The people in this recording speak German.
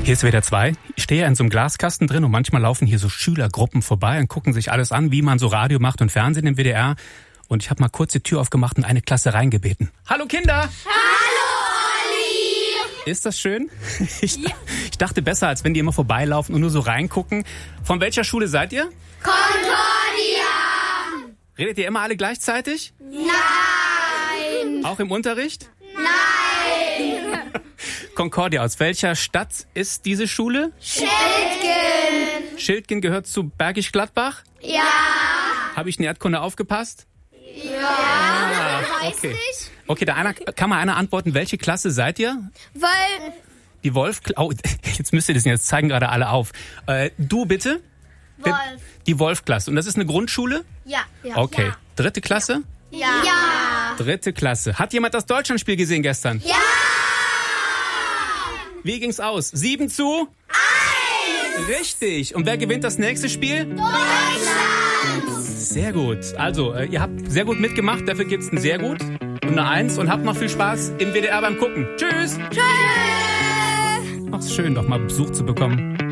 Hier ist WDR 2. Ich stehe ja in so einem Glaskasten drin und manchmal laufen hier so Schülergruppen vorbei und gucken sich alles an, wie man so Radio macht und Fernsehen im WDR. Und ich habe mal kurz die Tür aufgemacht und eine Klasse reingebeten. Hallo Kinder! Hallo Olli! Ist das schön? Ich dachte besser, als wenn die immer vorbeilaufen und nur so reingucken. Von welcher Schule seid ihr? Concordia! Redet ihr immer alle gleichzeitig? Nein! Auch im Unterricht? Nein! Concordia, aus welcher Stadt ist diese Schule? Schildgen! Schildgen gehört zu Bergisch Gladbach? Ja! Habe ich in Erdkunde aufgepasst? Ja! Okay. Okay, kann mal einer antworten, welche Klasse seid ihr? Weil... Die Wolf... Oh, jetzt müsst ihr das jetzt zeigen gerade alle auf. Du bitte? Wolf. Die Wolf-Klasse. Und das ist eine Grundschule? Ja. Okay. Dritte Klasse? Ja. Ja. Dritte Klasse. Hat jemand das Deutschlandspiel gesehen gestern? Ja! Wie ging's aus? 7:1? Richtig. Und wer gewinnt das nächste Spiel? Deutschland! Sehr gut. Also, ihr habt sehr gut mitgemacht. Dafür gibt's ein sehr gut und eine 1. Und habt noch viel Spaß im WDR beim Gucken. Tschüss. Tschüss! Ach, ist schön, doch mal Besuch zu bekommen.